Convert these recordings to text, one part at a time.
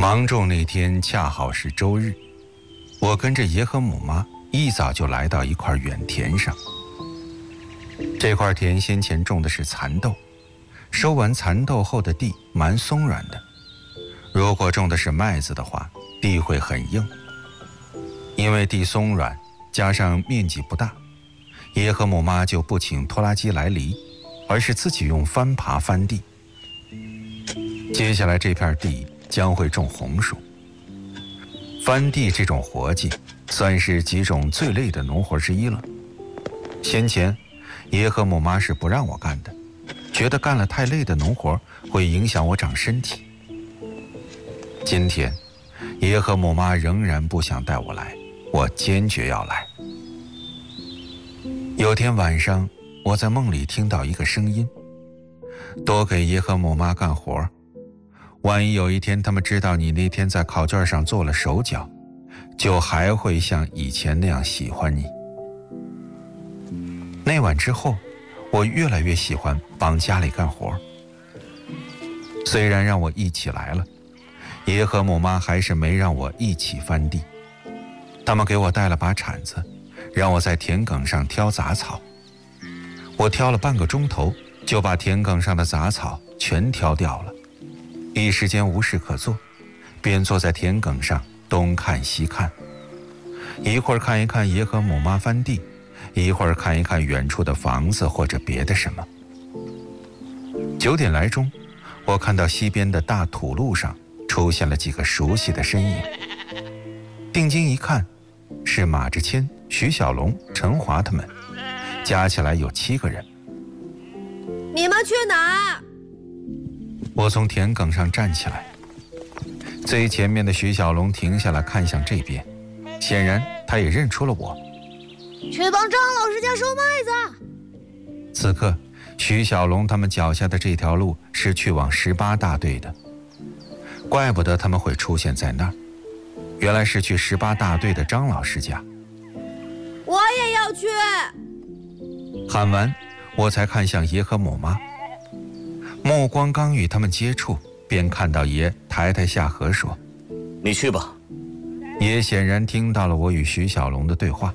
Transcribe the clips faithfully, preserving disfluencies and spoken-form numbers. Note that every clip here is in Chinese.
芒种那天恰好是周日，我跟着爷和母妈一早就来到一块远田上。这块田先前种的是蚕豆，收完蚕豆后的地蛮松软的，如果种的是麦子的话，地会很硬。因为地松软，加上面积不大，爷和母妈就不请拖拉机来犁，而是自己用翻耙翻地。接下来这片地将会种红薯。翻地这种活计算是几种最累的农活之一了。先前爷和母妈是不让我干的，觉得干了太累的农活会影响我长身体。今天爷和母妈仍然不想带我来，我坚决要来。有天晚上，我在梦里听到一个声音，多给爷和母妈干活，万一有一天他们知道你那天在考卷上做了手脚，就还会像以前那样喜欢你。那晚之后，我越来越喜欢帮家里干活。虽然让我一起来了，爷和母妈还是没让我一起翻地。他们给我带了把铲子，让我在田埂上挑杂草。我挑了半个钟头，就把田埂上的杂草全挑掉了。一时间无事可做，便坐在田埂上东看西看，一会儿看一看爷和母妈翻地，一会儿看一看远处的房子或者别的什么。九点来钟，我看到西边的大土路上出现了几个熟悉的身影。定睛一看，是马志谦、徐小龙、陈华他们，加起来有七个人。 你们去哪儿？ 我从田埂上站起来，最前面的徐小龙停下来看向这边，显然他也认出了我。 去帮张老师家收麦子。 此刻徐小龙他们脚下的这条路是去往十八大队的，怪不得他们会出现在那儿，原来是去十八大队的张老师家。 我也要去。 喊完，我才看向爷和母妈，目光刚与他们接触，便看到爷抬抬下颌说：“ 你去吧。” 爷显然听到了我与徐小龙的对话。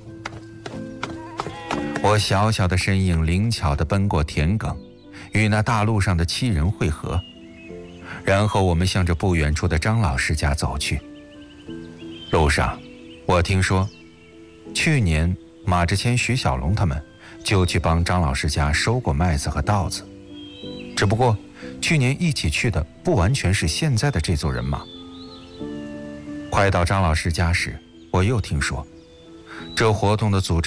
我小小的身影灵巧地奔过田埂，与那大路上的七人汇合，然后我们向着不远处的张老师家走去。路上，我听说，去年马志谦、徐小龙他们就去帮张老师家收过麦子和稻子，只不过去年一起去的不完全是现在的这组人马。快到张老师家时，我又听说，这活动的组织